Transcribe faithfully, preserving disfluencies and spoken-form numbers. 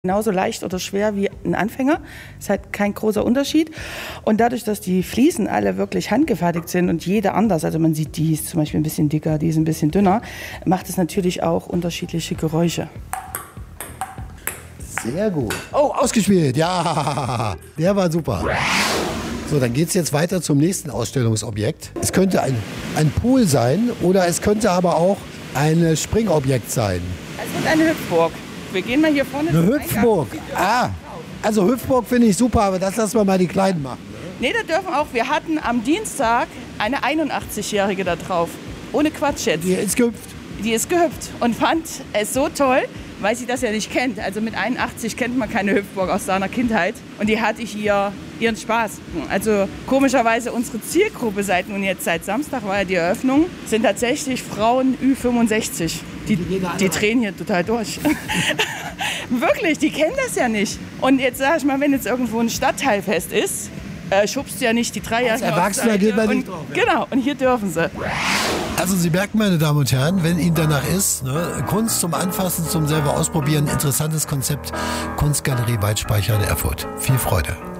Genauso leicht oder schwer wie ein Anfänger. Ist halt kein großer Unterschied. Und dadurch, dass die Fliesen alle wirklich handgefertigt sind und jede anders, also man sieht, die ist zum Beispiel ein bisschen dicker, die ist ein bisschen dünner, macht es natürlich auch unterschiedliche Geräusche. Sehr gut. Oh, ausgespielt. Ja, der war super. So, dann geht es jetzt weiter zum nächsten Ausstellungsobjekt. Es könnte ein, ein Pool sein oder es könnte aber auch ein Springobjekt sein. Es wird eine Hüpfburg. Wir gehen mal hier vorne. Eine Hüpfburg. Ah, also Hüpfburg finde ich super, aber das lassen wir mal die Kleinen machen. Nee, da dürfen auch. Wir hatten am Dienstag eine einundachtzigjährige da drauf. Ohne Quatsch jetzt. Die ist gehüpft. Die ist gehüpft und fand es so toll, weil sie das ja nicht kennt. Also mit einundachtzig kennt man keine Hüpfburg aus seiner Kindheit. Und die hatte hier ihren Spaß. Also komischerweise unsere Zielgruppe seit nun jetzt, seit Samstag war ja die Eröffnung, sind tatsächlich Frauen Ü fünfundsechzig. Die, die drehen hier total durch. Wirklich, die kennen das ja nicht. Und jetzt sag ich mal, wenn jetzt irgendwo ein Stadtteilfest ist, äh, schubst du ja nicht die Dreijährigen. Als Erwachsener geht man nicht und, drauf. Ja. Genau, und hier dürfen sie. Also Sie merken, meine Damen und Herren, wenn Ihnen danach ist, ne, Kunst zum Anfassen, zum selber ausprobieren, interessantes Konzept, Kunstgalerie Weitspeicher in Erfurt. Viel Freude.